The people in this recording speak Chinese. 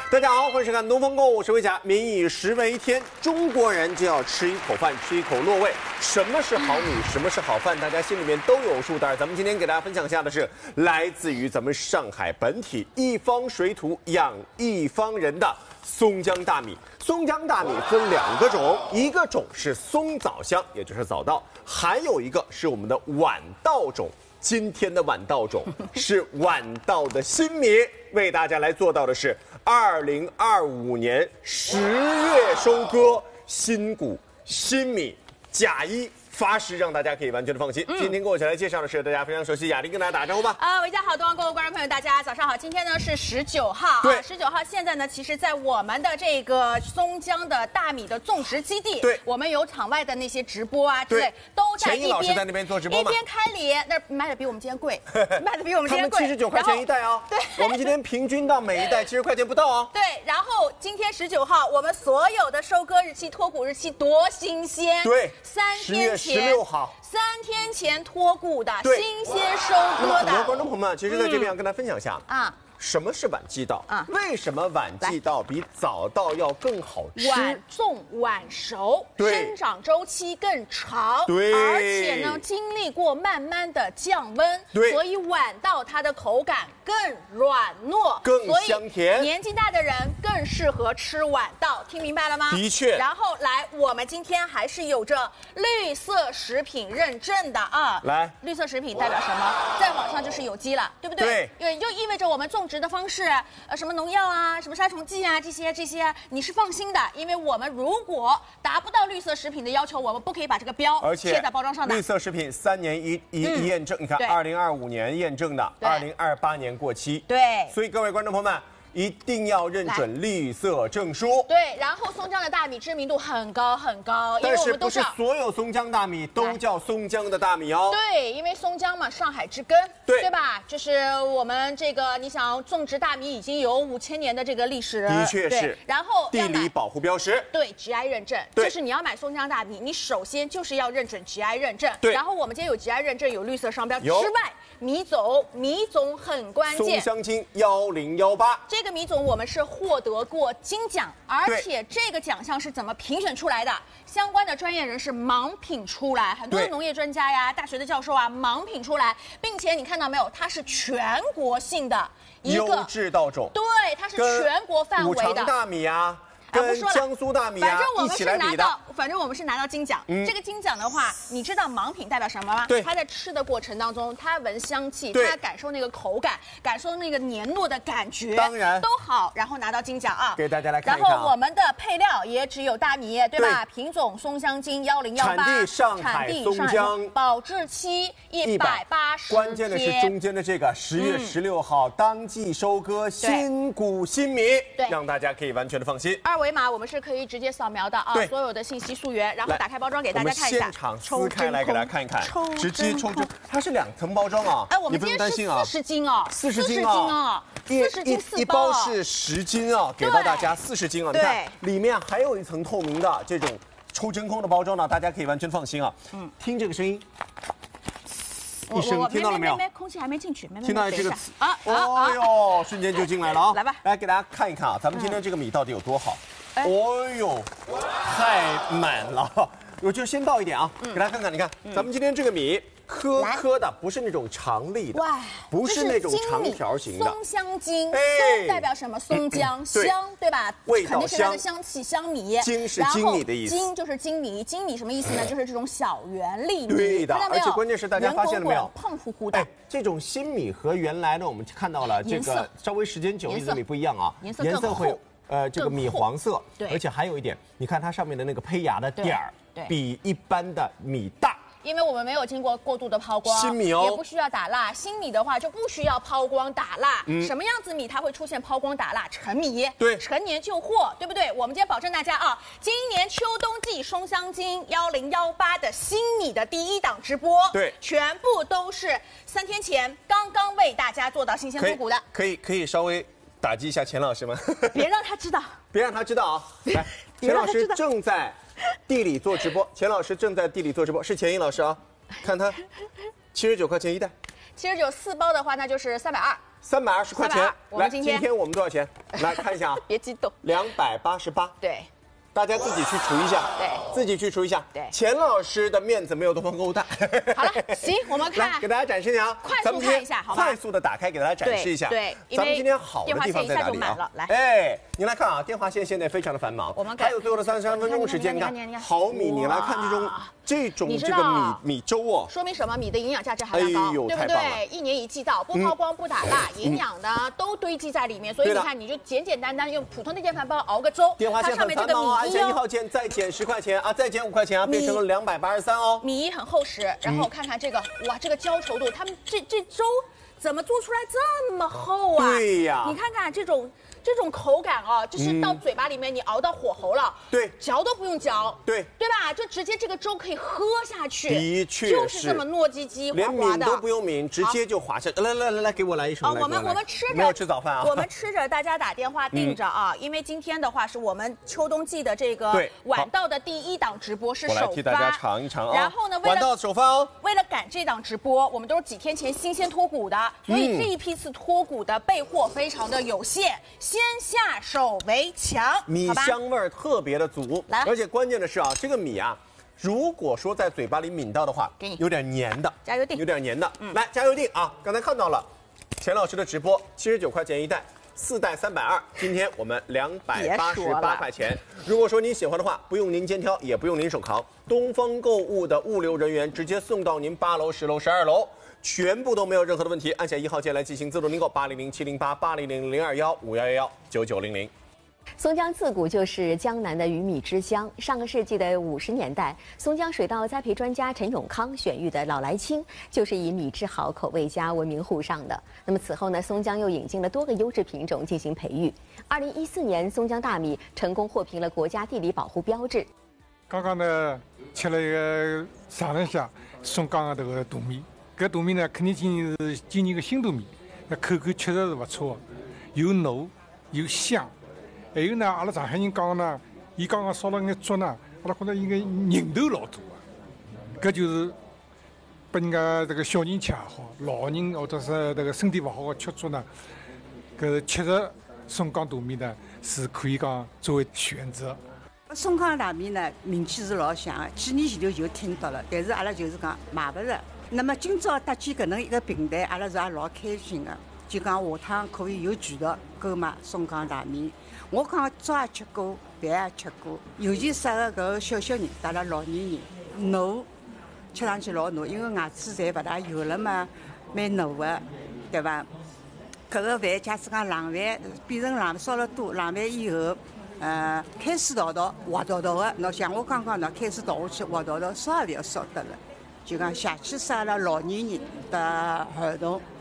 大家好，欢迎收看《东风购》，我是魏霞。民以食为天，中国人就要吃一口饭，吃一口落胃。什么是好米，什么是好饭，大家心里面都有数。当然，咱们今天给大家分享下的是来自于咱们上海本体一方水土养一方人的松江大米。松江大米分两个种，一个种是松枣香，也就是枣稻，还有一个是我们的晚稻种。今天的晚稻种是晚稻的新米，为大家来做到的是2025年10月收割新谷新米甲一。发誓让大家可以完全的放心。今天跟我一起来介绍的是大家非常熟悉雅玲，跟大家打个招呼吧。 维家好，东方购物观众朋友，大家早上好。今天呢是19号， 对 ，19号。现在呢，其实，在我们的这个松江的大米的种植基地， 对， 我们有场外的那些直播啊之类，都在钱毅老师在那边做直播嘛， 一边开里，那卖的比我们今天贵，卖的比我们今天贵。 他们79块钱一袋啊， 对， 我们今天平均到每一袋70块钱不到啊。 对，然后今天19号，我们所有的收割日期、脱谷日期多新鲜， 对 ，3 10月天前 16号。 3天前脱谷的，新鲜收那么割的。 很多观众朋友们，其实在这边要跟大家分享一下啊。什么是晚季稻啊？为什么晚季稻比早稻要更好吃？ 晚种晚熟，生长周期更长， 对， 而且呢，经历过慢慢的降温， 对， 所以晚稻它的口感更软糯， 更香甜。 年纪大的人更适合吃晚稻，听明白了吗？ 的确。 然后来，我们今天还是有着绿色食品认证的啊。 来， 绿色食品代表什么？在网上就是有机了，对不对？ 对， 就意味着我们种植的方式，什么农药啊，什么杀虫剂啊，这些你是放心的，因为我们如果达不到绿色食品的要求，我们不可以把这个标贴在包装上的。 绿色食品3年一验证，你看2025年验证的，2028年过期。 对， 所以各位观众朋友们，一定要认准绿色证书。 对，然后松江的大米知名度很高很高，因为我们都但是不是所有松江大米都叫松江的大米哦？ 对，因为松江嘛，上海之根，对吧？就是我们这个，你想种植大米已经有5000年的这个历史， 的确是。 然后地理保护标识， 对 GI 认证，就是你要买松江大米，你首先就是要认准 GI 认证。对，然后我们今天有 GI 认证，有绿色商标之外，米种很关键。 松香精1018。 这个米种我们是获得过金奖，而且这个奖项是怎么评选出来的？相关的专业人士盲品出来，很多的农业专家呀、大学的教授啊盲品出来，并且你看到没有，它是全国性的一个优质稻种， 对，它是全国范围的。 五常大米啊。跟江苏大米啊一起来比的， 反正我们是拿到金奖。这个金奖的话，你知道盲品代表什么吗？ 对， 他在吃的过程当中，他闻香气，他感受那个口感，感受那个黏糯的感觉， 当然都好，然后拿到金奖啊。 给大家来看一看。 然后我们的配料也只有大米，对吧？品种松香精1018， 产地上海松江， 保质期180天。 关键的是中间的这个10月16号当季收割新谷新米，让大家可以完全的放心。 2维码我们是可以直接扫描的啊，所有的信息溯源，然后打开包装给大家看一下。 现场撕开来给大家看一看，直接抽真，它是2层包装啊。 哎，我们今天是40斤哦 ，40斤啊 ，40斤4 包是10斤啊，给到大家40斤啊。你看里面还有一层透明的这种抽真空的包装呢，大家可以完全放心啊。听这个声音。一声听到了没有？ 空气还没进去， 听到这个词哦哟，瞬间就进来了啊！ 来吧， 来给大家看一看啊，咱们今天这个米到底有多好？哦哟，太满了！我就先倒一点啊，给大家看看，你看咱们今天这个米。颗颗的，不是那种长粒的，不是那种长条形的。 松香精，松代表什么？松江香，对吧？ 味道香， 肯定是它的香气，香米。 精是精米的意思。 精就是精米，精米什么意思呢？就是这种小圆粒米。 对的，而且关键是大家发现了没有？ 胖乎乎的。 这种新米和原来的我们看到了这个稍微时间久一点的米不一样啊， 颜色会这个米黄色， 对， 而且还有一点，你看它上面的那个胚芽的点儿，比一般的米大。 因为我们没有经过过度的抛光， 新米哦， 也不需要打蜡。新米的话就不需要抛光打蜡。什么样子米它会出现抛光打蜡？陈米， 对， 陈年旧货，对不对？我们今天保证大家啊，今年秋冬季松香精1018的新米的第1档直播， 对， 全部都是3天前刚刚为大家做到新鲜脱谷的。 可以稍微打击一下钱老师吗？ 别让他知道， 别让他知道啊！来，钱老师正在地里做直播，钱老师正在地里做直播，是钱毅老师啊，看他79块钱一袋。 79 4包的话，那就是320。 320块钱。 我们今天我们多少钱？来看一下啊， 别激动 ，288。 对。 大家自己去除一下， 对， 自己去除一下。 对， 钱老师的面子没有东方购物大。 好了，行，我们看， 来给大家展示一下啊， 快速看一下，好吧？ 快速的打开给大家展示一下。 对， 咱们今天好的地方在哪里啊？ 来， 哎，你来看啊，电话线现在非常的繁忙， 我们还有最后的33分钟时间，你看毫米，你来看这种这个米粥哦， 说明什么？米的营养价值含量高，对不对？1年1季到，不抛光不打蜡，营养呢都堆积在里面，所以你看，你就简简单单用普通的电饭煲熬个粥， 电话线很繁忙啊，按下1号键再减10块钱啊，再减5块钱啊，变成了283哦。 米很厚实，然后看看这个，哇，这个焦稠度，他们这粥怎么做出来这么厚啊？ 对呀， 你看看这种口感啊，就是到嘴巴里面你熬到火候了， 对， 嚼都不用嚼， 对吧？就直接这个粥可以喝下去， 的确是， 就是这么糯叽叽滑滑的， 连抿都不用抿，直接就滑下去。来，给我来一勺。 我们吃着， 没有吃早饭啊， 我们吃着，大家打电话订着啊，因为今天的话是我们秋冬季的这个晚到的第1档直播是首发， 我来替大家尝一尝啊。 然后呢， 晚到首发哦， 为了赶这档直播，我们都是几天前新鲜脱骨的，所以这一批次脱骨的备货非常的有限，先下手为强， 米香味儿特别的足，而且关键的是啊，这个米啊，如果说在嘴巴里抿到的话，有点黏的， 加油定， 有点黏的。来加油定啊！刚才看到了，钱老师的直播79块钱一袋，4袋320，今天我们288块钱。如果说您喜欢的话，不用您肩挑，也不用您手扛，东方购物的物流人员直接送到您8楼、10楼、12楼。全部都没有任何的问题，按下1号键来进行自动订购，800-708-800-021511-9900。 松江自古就是江南的鱼米之乡。上个世纪的50年代，松江水稻栽培专家陈永康选育的老来青，就是以米质好、口味佳闻名沪上的。那么此后呢，松江又引进了多个优质品种进行培育。2014年，松江大米成功获评了国家地理保护标志。 刚刚呢，吃了一个尝了一下松江的这个大米。搿大米呢，肯定是今年个新大米，那口感确实是不错，又糯又香。还有呢，阿拉上海人讲呢，伊刚刚烧了眼粥呢，阿拉觉得伊个人头老大啊。搿就是拨人家这个小人吃也好，老人或者是这个身体不好的吃粥呢，搿确实松江大米呢是可以讲作为选择。 松江大米呢，名气是老响的，几年前头就听到了，但是阿拉就是讲买不着。那么今朝搭建搿能一个平台，阿拉是也老开心的。就讲下趟可以有渠道购买松江大米。我讲粥也吃过，饭也吃过，尤其适合搿个小人，带了老年人，糯，吃上去老糯，因为牙齿侪勿大有了嘛，蛮糯的，对伐？搿个饭假使讲冷饭变成冷烧了多，冷饭以后，开水倒滑倒的，喏像我刚刚喏开水倒下去滑倒，烧也勿要烧得了。就讲下去适合了老年人的儿童。